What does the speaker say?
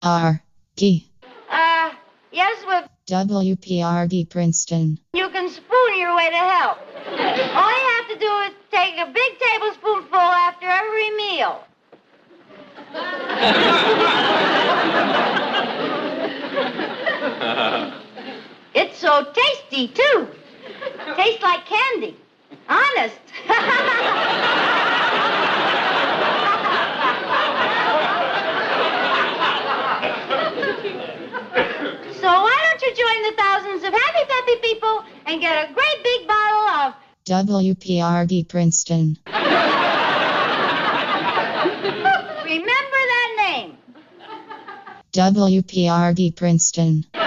WPRD. Yes, with WPRD Princeton. you can spoon your way to health. All you have to do is take a big tablespoonful after every meal. It's so tasty, too. Tastes like candy. Honest. So why don't you join the thousands of happy, peppy people and get a great big bottle of WPRD Princeton. Remember that name. WPRD Princeton.